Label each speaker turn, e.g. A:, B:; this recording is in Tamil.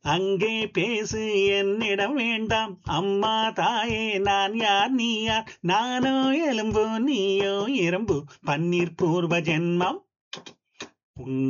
A: அங்கே பேசு என்னிடம் வேண்டாம் அம்மா தாயே நான் யார் நீ யார் நானோ எலும்பு நீயோ இரும்பு பன்னீர் பூர்வ ஜென்மம்